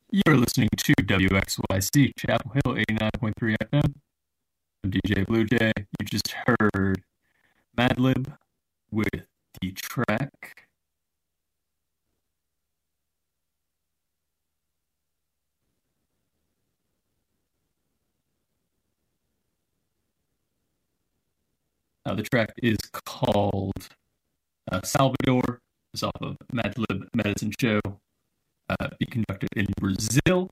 You're listening to WXYC Chapel Hill 89.3 FM. I'm DJ Blue Jay. You just heard Madlib with the track the track is called Salvador. It's off of Madlib Medicine Show, being conducted in Brazil.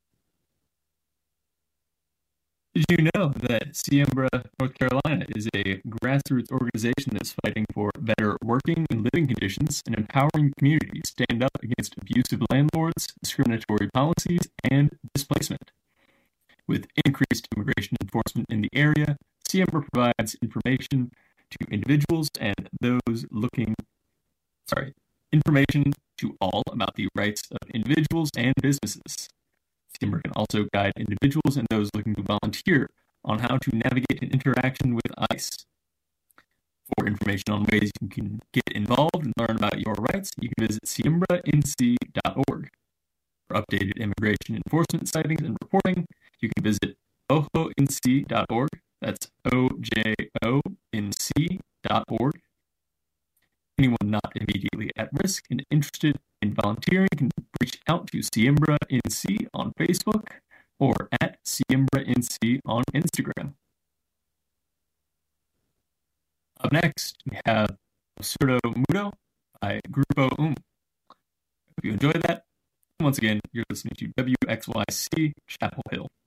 Did you know that Siembra, North Carolina is a grassroots organization that's fighting for better working and living conditions and empowering communities stand up against abusive landlords, discriminatory policies, and displacement? With increased immigration enforcement in the area, Siembra provides information to individuals and those information to all about the rights of individuals and businesses. Siembra can also guide individuals and those looking to volunteer on how to navigate an interaction with ICE. For information on ways you can get involved and learn about your rights, you can visit siembranc.org. For updated immigration enforcement sightings and reporting, you can visit ojonc.org. That's ojonc.org. Anyone not immediately at risk and interested in volunteering can reach out to Siembra NC on Facebook or at Siembra NC on Instagram. Up next, we have Absurdo Mudo by Grupo Hope you enjoyed that. Once again, you're listening to WXYC Chapel Hill.